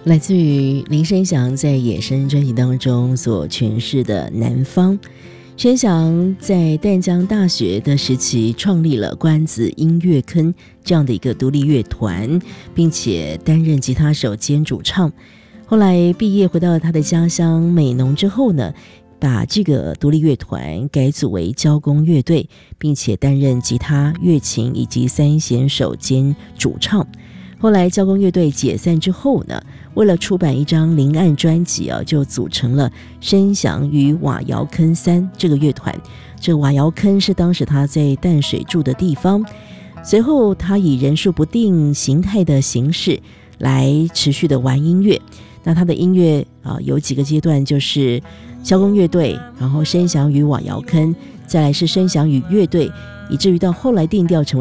来自于林生祥在《野生》专辑当中所诠释的南方。生祥在淡江大学的时期创立了关子音乐坑这样的一个独立乐团，并且担任吉他手兼主唱。后来毕业回到了他的家乡美浓之后呢，把这个独立乐团改组为交工乐队，并且担任吉他、乐琴以及三弦手兼主唱。后来交工乐队解散之后呢，为了出版一张临案专辑就组成了生祥与瓦窑坑3这个乐团。这个瓦窑坑是当时他在淡水住的地方。随后他以人数不定形态的形式来持续的玩音乐。那他的音乐有几个阶段，就是交工乐队，然后生祥与瓦窑坑，再来是生祥与乐队，以至于到后来定调成为